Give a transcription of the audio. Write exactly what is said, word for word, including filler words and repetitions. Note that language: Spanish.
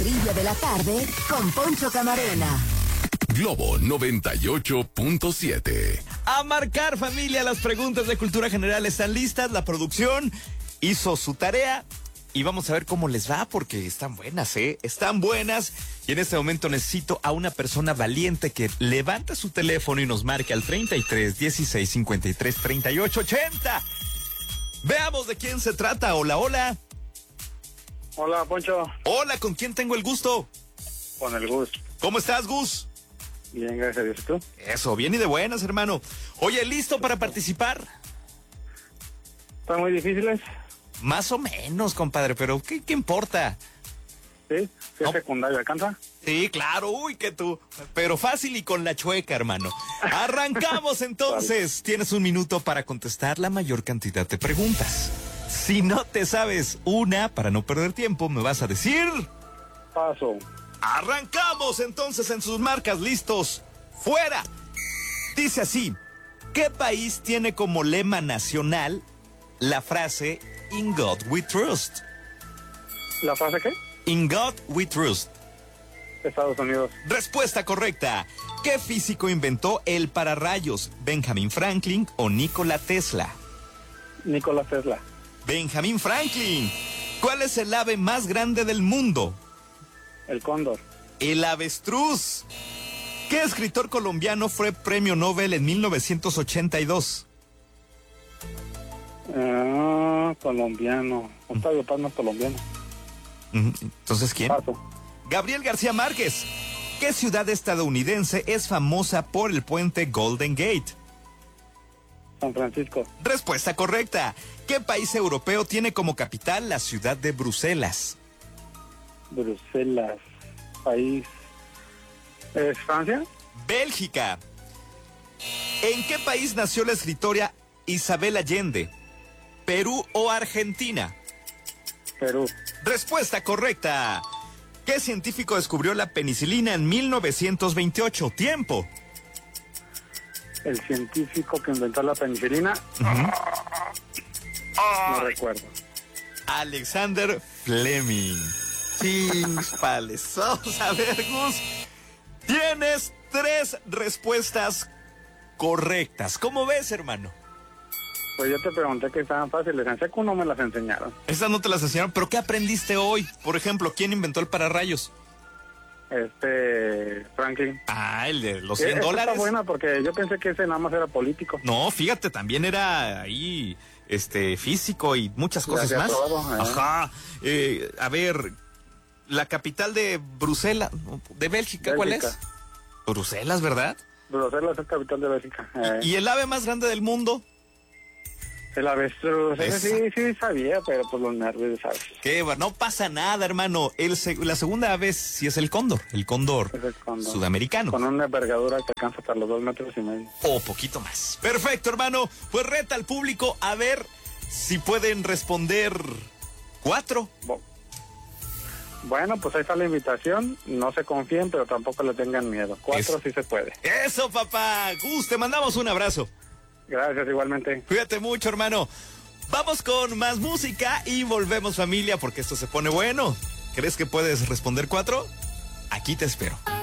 trivia de la tarde con Poncho Camarena. Globo noventa y ocho punto siete. A marcar, familia, las preguntas de cultura general están listas. La producción hizo su tarea y vamos a ver cómo les va, porque están buenas, ¿eh? Están buenas. Y en este momento necesito a una persona valiente que levante su teléfono y nos marque al treinta y tres, dieciséis, cincuenta y tres, treinta y ocho, ochenta. Veamos de quién se trata. Hola, hola. Hola, Poncho. Hola, ¿con quién tengo el gusto? Con el Gus. ¿Cómo estás, Gus? Bien, gracias a Dios. ¿Y tú? Eso, bien y de buenas, hermano. Oye, ¿listo para participar? ¿Están muy difíciles? Más o menos, compadre, pero ¿qué, qué importa? Sí, sí, No. secundario, ¿alcanza? Sí, claro, uy, que tú. Pero fácil y con la chueca, hermano. Arrancamos entonces. Vale. Tienes un minuto para contestar la mayor cantidad de preguntas. Si no te sabes una, para no perder tiempo, me vas a decir... Paso. Arrancamos entonces en sus marcas, listos. ¡Fuera! Dice así: ¿qué país tiene como lema nacional la frase In God We Trust? ¿La frase qué? In God We Trust. Estados Unidos. Respuesta correcta. ¿Qué físico inventó el pararrayos? ¿Benjamin Franklin o Nikola Tesla? Nikola Tesla. Benjamin Franklin. ¿Cuál es el ave más grande del mundo? El cóndor. El avestruz. ¿Qué escritor colombiano fue premio Nobel en mil novecientos ochenta y dos? Ah, colombiano. Octavio Paz no es colombiano. Entonces, ¿quién? Paso. Gabriel García Márquez. ¿Qué ciudad estadounidense es famosa por el puente Golden Gate? San Francisco. Respuesta correcta. ¿Qué país europeo tiene como capital la ciudad de Bruselas? Bruselas. País. ¿Es Francia? Bélgica. ¿En qué país nació la escritora Isabel Allende? ¿Perú o Argentina? Perú. Respuesta correcta. ¿Qué científico descubrió la penicilina en mil novecientos veintiocho? Tiempo. El científico que inventó la penicilina. Uh-huh. No recuerdo. Alexander Fleming. Chispales. Vamos a ver, Gus. Tienes tres respuestas correctas. ¿Cómo ves, hermano? Pues yo te pregunté que estaban fáciles. En seco no me las enseñaron. Estas no te las enseñaron, pero ¿qué aprendiste hoy? Por ejemplo, ¿quién inventó el pararrayos? Este, Franklin. Ah, el de los cien Esta dólares. Está buena porque yo pensé que ese nada más era político. No, fíjate, también era ahí, este, físico y muchas cosas Ya más. Probado, ¿eh? Ajá. Eh, a ver, la capital de Bruselas, de Bélgica, ¿cuál Bélgica. es? Bruselas, ¿verdad? Bruselas es capital de Bélgica. Eh. ¿Y el ave más grande del mundo? El avestruz. Ese Esa. sí, sí sabía, pero por los nervios, ¿sabes? ¿Qué? No pasa nada, hermano. El seg- la segunda ave sí es el cóndor, el cóndor, Es el cóndor. sudamericano. Con una envergadura que alcanza hasta los dos metros y medio. O poquito más. Perfecto, hermano. Pues reta al público a ver si pueden responder cuatro. Bo- Bueno, pues ahí está la invitación. No se confíen, pero tampoco le tengan miedo. Cuatro Eso. sí se puede. Eso, papá. Gus, te mandamos un abrazo. Gracias, igualmente. Cuídate mucho, hermano. Vamos con más música y volvemos, familia, porque esto se pone bueno. ¿Crees que puedes responder cuatro? Aquí te espero.